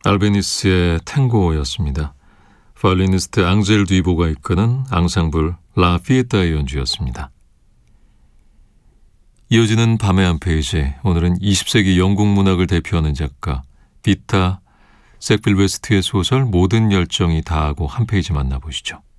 알베니스의 탱고였습니다. 바이올리니스트 앙젤 뒤보가 이끄는 앙상블 라 피에타의 연주였습니다. 이어지는 밤의 한 페이지, 오늘은 20세기 영국 문학을 대표하는 작가 비타 색필베스트의 소설 모든 열정이 다하고 한 페이지 만나보시죠.